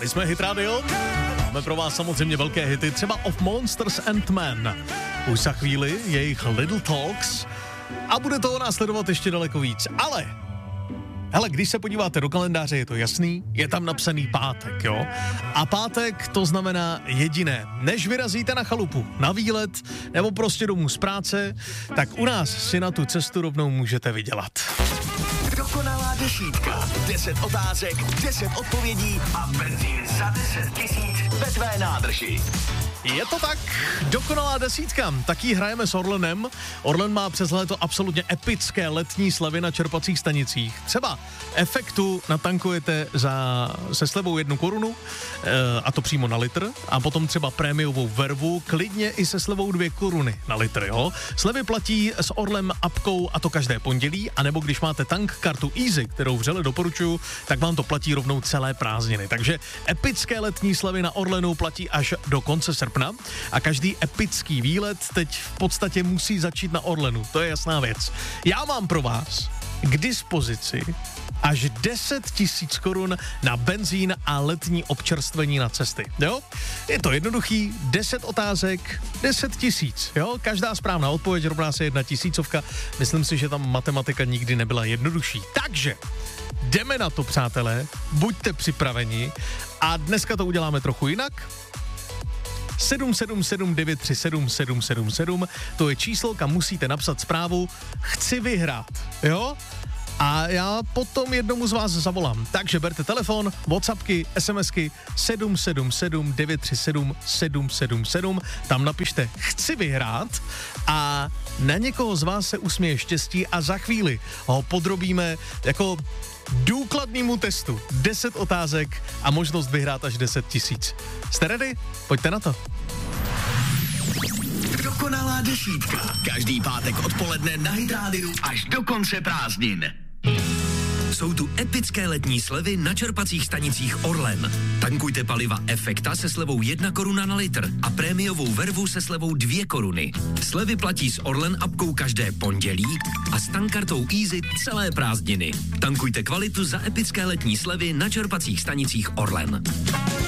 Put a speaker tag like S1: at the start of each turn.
S1: My jsme Hit Radio, máme pro vás samozřejmě velké hity, třeba Of Monsters and Men. Už za chvíli jejich Little Talks a bude toho následovat ještě daleko víc. Ale, hele, když se podíváte do kalendáře, je to jasný, je tam napsaný pátek, jo? A pátek to znamená jediné. Než vyrazíte na chalupu, na výlet, nebo prostě domů z práce, tak u nás si na tu cestu rovnou můžete vydělat.
S2: Dokonalá desítka. 10 otázek, 10 odpovědí a benzín za 10 000 ve tvé nádrži.
S1: Je to tak, dokonalá desítka, taky hrajeme s Orlenem. Orlen má přes léto absolutně epické letní slevy na čerpacích stanicích. Třeba Efektu natankujete se slevou 1 korunu, a to přímo na litr, a potom třeba prémiovou vervu, klidně i se slevou 2 koruny na litr, jo. Slevy platí s Orlem apkou, a to každé pondělí, anebo když máte tank kartu Easy, kterou vřele doporučuju, tak vám to platí rovnou celé prázdniny. Takže epické letní slevy na Orlenu platí až do konce srpna a každý epický výlet teď v podstatě musí začít na Orlenu, to je jasná věc. Já mám pro vás k dispozici až 10 000 korun na benzín a letní občerstvení na cesty, jo? Je to jednoduchý, 10 otázek, 10 000, jo? Každá správná odpověď rovná se 1 000. Myslím si, že tam matematika nikdy nebyla jednodušší. Takže jdeme na to, přátelé, buďte připraveni a dneska to uděláme trochu jinak. 777 937 777, to je číslo, kam musíte napsat zprávu chci vyhrát, jo? A já potom jednomu z vás zavolám. Takže berte telefon, WhatsAppky, SMSky 777 937 777, tam napište chci vyhrát a na někoho z vás se usměje štěstí a za chvíli ho podrobíme jako důkladnému testu. 10 otázek a možnost vyhrát až 10 000. Jste ready? Pojďte na to.
S2: Dokonalá desítka. Každý pátek odpoledne na Hit Radio až do konce prázdnin. Jsou tu epické letní slevy na čerpacích stanicích Orlen. Tankujte paliva Efekta se slevou 1 koruna na litr a prémiovou vervu se slevou 2 koruny. Slevy platí s Orlen apkou každé pondělí a s tankkartou Easy celé prázdniny. Tankujte kvalitu za epické letní slevy na čerpacích stanicích Orlen.